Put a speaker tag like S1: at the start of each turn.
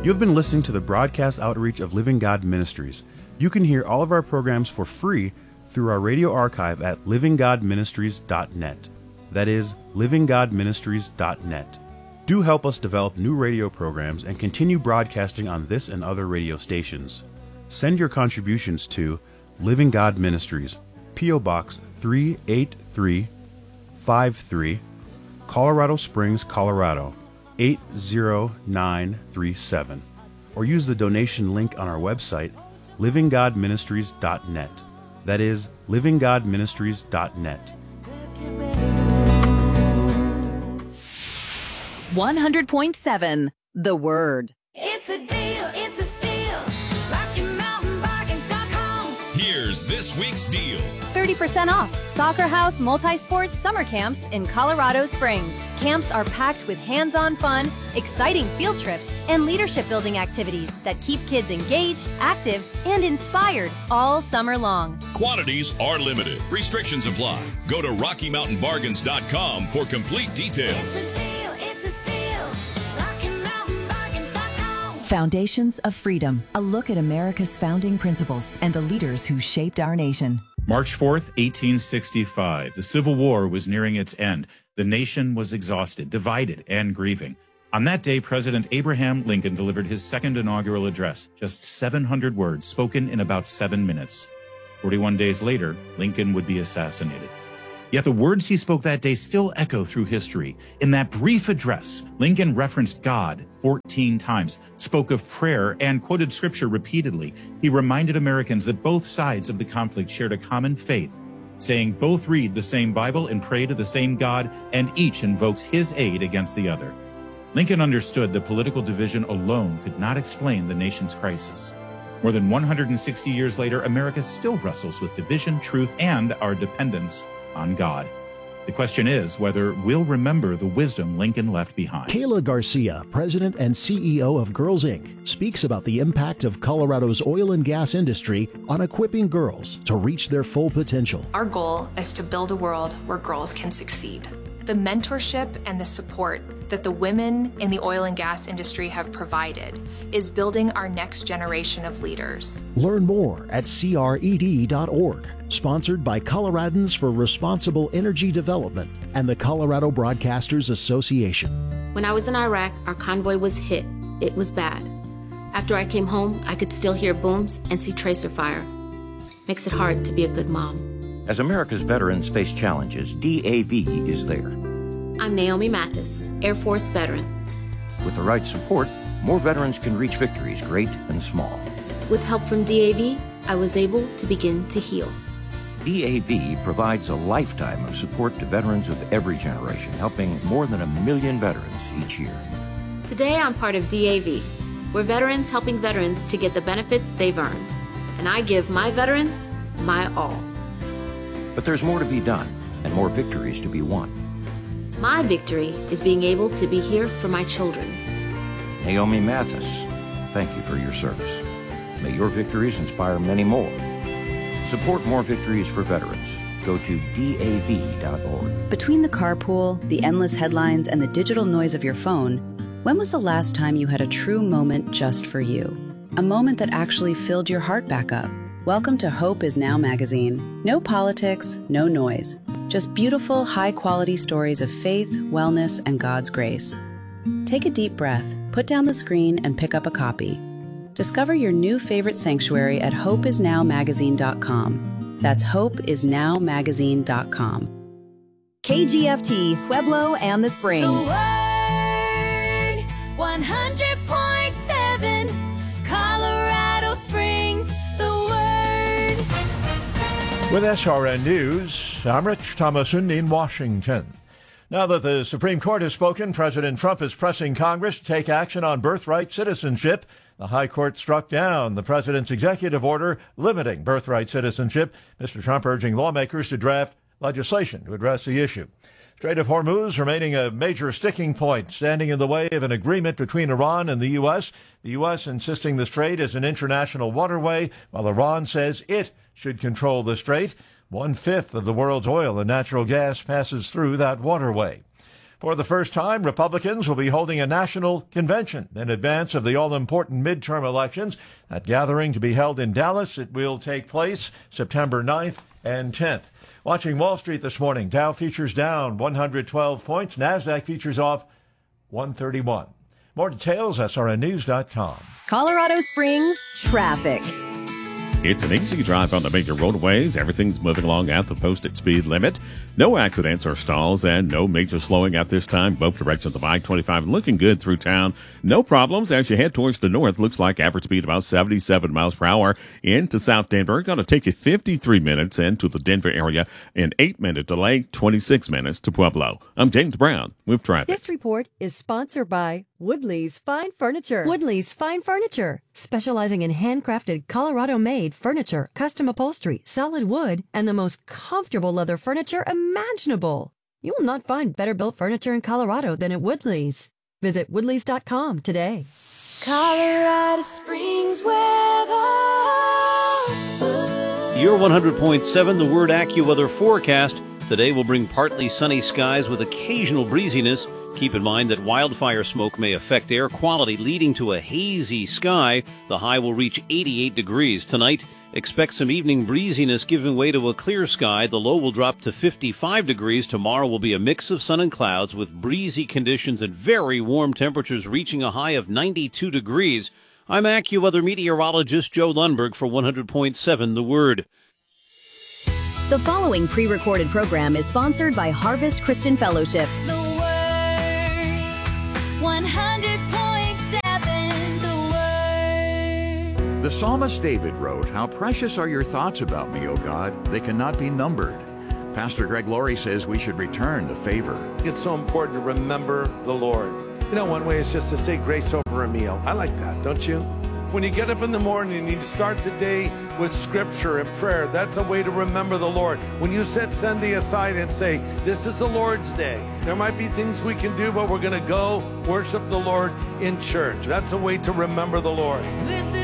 S1: You have been listening to the broadcast outreach of Living God Ministries. You can hear all of our programs for free through our radio archive at livinggodministries.net. That is, livinggodministries.net. Do help us develop new radio programs and continue broadcasting on this and other radio stations. Send your contributions to Living God Ministries, P.O. Box 38353, Colorado Springs, Colorado 80937, or use the donation link on our website, livinggodministries.net. That is, livinggodministries.net.
S2: 100.7 The Word.
S3: It's a deal, it's a steal. RockyMountainBargains.com.
S4: Here's this week's deal.
S5: 30% off Soccer House Multi-Sports Summer Camps in Colorado Springs. Camps are packed with hands-on fun, exciting field trips, and leadership building activities that keep kids engaged, active, and inspired all summer long.
S4: Quantities are limited. Restrictions apply. Go to RockyMountainBargains.com for complete details.
S3: It's a deal, it's a steal. RockyMountainBargains.com.
S2: Foundations of Freedom. A look at America's founding principles and the leaders who shaped our nation.
S6: March 4th, 1865. The Civil War was nearing its end. The nation was exhausted, divided, and grieving. On that day, President Abraham Lincoln delivered his second inaugural address, just 700 words spoken in about 7 minutes. 41 days later, Lincoln would be assassinated. Yet the words he spoke that day still echo through history. In that brief address, Lincoln referenced God 14 times, spoke of prayer, and quoted scripture repeatedly. He reminded Americans that both sides of the conflict shared a common faith, saying both read the same Bible and pray to the same God, and each invokes his aid against the other. Lincoln understood that political division alone could not explain the nation's crisis. More than 160 years later, America still wrestles with division, truth, and our dependence on God. The question is whether we'll remember the wisdom Lincoln left behind.
S7: Kayla Garcia, president and CEO of Girls Inc., speaks about the impact of Colorado's oil and gas industry on equipping girls to reach their full potential.
S8: Our goal is to build a world where girls can succeed. The mentorship and the support that the women in the oil and gas industry have provided is building our next generation of leaders.
S7: Learn more at cred.org. Sponsored by Coloradans for Responsible Energy Development and the Colorado Broadcasters Association.
S9: When I was in Iraq, our convoy was hit. It was bad. After I came home, I could still hear booms and see tracer fire. Makes it hard to be a good mom.
S10: As America's veterans face challenges, DAV is there.
S9: I'm Naomi Mathis, Air Force veteran.
S10: With the right support, more veterans can reach victories, great and small.
S9: With help from DAV, I was able to begin to heal.
S10: DAV provides a lifetime of support to veterans of every generation, helping more than 1 million veterans each year.
S9: Today, I'm part of DAV. We're veterans helping veterans to get the benefits they've earned. And I give my veterans my all.
S10: But there's more to be done and more victories to be won.
S9: My victory is being able to be here for my children.
S10: Naomi Mathis, thank you for your service. May your victories inspire many more. Support more victories for veterans. Go to DAV.org.
S2: Between the carpool, the endless headlines, and the digital noise of your phone, when was the last time you had a true moment just for you? A moment that actually filled your heart back up. Welcome to Hope Is Now magazine. No politics, no noise. Just beautiful, high-quality stories of faith, wellness, and God's grace. Take a deep breath, put down the screen, and pick up a copy. Discover your new favorite sanctuary at hopeisnowmagazine.com. That's hopeisnowmagazine.com.
S5: KGFT, Pueblo and the Springs.
S3: The Word, 100.7, Colorado Springs, The Word.
S11: With SRN News, I'm Rich Thomason in Washington. Now that the Supreme Court has spoken, President Trump is pressing Congress to take action on birthright citizenship. The High Court struck down the president's executive order limiting birthright citizenship, Mr. Trump urging lawmakers to draft legislation to address the issue. Strait of Hormuz remaining a major sticking point, standing in the way of an agreement between Iran and the U.S. The U.S. insisting the strait is an international waterway, while Iran says it should control the strait. 1/5 of the world's oil and natural gas passes through that waterway. For the first time, Republicans will be holding a national convention in advance of the all-important midterm elections. That gathering to be held in Dallas. It will take place September 9th and 10th. Watching Wall Street this morning, Dow futures down 112 points. NASDAQ futures off 131. More details, srnnews.com.
S5: Colorado Springs traffic.
S12: It's an easy drive on the major roadways. Everything's moving along at the posted speed limit. No accidents or stalls and no major slowing at this time. Both directions of I-25 looking good through town. No problems as you head towards the north. Looks like average speed about 77 miles per hour into South Denver. Going to take you 53 minutes into the Denver area. An 8-minute delay, 26 minutes to Pueblo. I'm James Brown with traffic.
S13: This report is sponsored by Woodley's Fine Furniture. Woodley's Fine Furniture, specializing in handcrafted Colorado-made furniture, custom upholstery, solid wood, and the most comfortable leather furniture imaginable. You will not find better built furniture in Colorado than at Woodley's. Visit woodleys.com today.
S3: Colorado Springs weather.
S14: Your 100.7 The Word AccuWeather forecast. Today will bring partly sunny skies with occasional breeziness. Keep in mind that wildfire smoke may affect air quality, leading to a hazy sky. The high will reach 88 degrees. Tonight, expect some evening breeziness giving way to a clear sky. The low will drop to 55 degrees. Tomorrow will be a mix of sun and clouds with breezy conditions and very warm temperatures reaching a high of 92 degrees. I'm AccuWeather meteorologist Joe Lundberg for 100.7 The Word.
S2: The following pre-recorded program is sponsored by Harvest Christian Fellowship.
S3: The Word. 100.7 The Word.
S15: The psalmist David wrote, "How precious are your thoughts about me, O God. They cannot be numbered." Pastor Greg Laurie says we should return the favor.
S16: It's so important to remember the Lord. You know, one way is just to say grace over a meal. I like that, don't you? When you get up in the morning and you start the day with scripture and prayer, that's a way to remember the Lord. When you set Sunday aside and say, this is the Lord's day. There might be things we can do, but we're going to go worship the Lord in church. That's a way to remember the Lord.